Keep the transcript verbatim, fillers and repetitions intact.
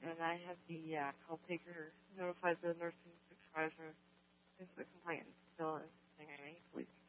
and I had the uh, call taker notify the nursing supervisor if the complaint is still in. I need police.